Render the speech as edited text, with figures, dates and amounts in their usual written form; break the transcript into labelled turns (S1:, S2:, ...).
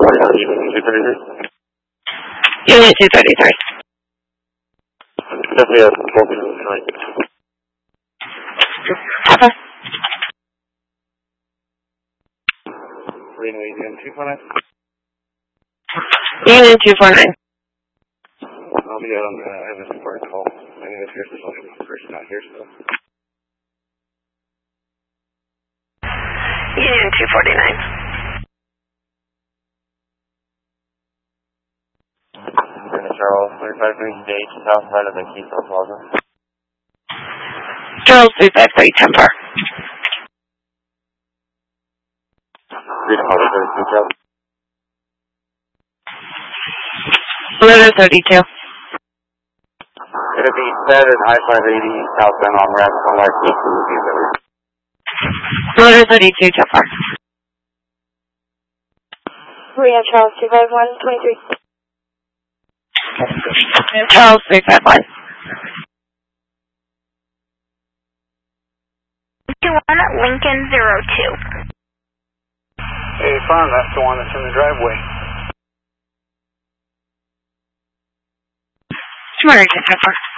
S1: Unit 233.
S2: Definitely have control tonight.
S1: Okay.
S2: Reno, Unit 249.
S1: Unit 249.
S2: I'll be out on I have this important call. I think it's here, so the person's not here, so.
S1: Unit 249.
S2: Charles, 353 Gage, southside of the Keystone Plaza.
S1: Charles 353, 10 Park.
S2: Reno, 32 Charles.
S1: Letter 32.
S2: It'll be set at I-580 southbound on ramp on our Keystone Plaza.
S1: Letter 32, 10 Park.
S3: Reno, Charles 251, 23.
S1: Charles 351.
S3: 21 Lincoln 02.
S4: Hey, Farm, that's the one that's in the driveway.
S1: 210 Park.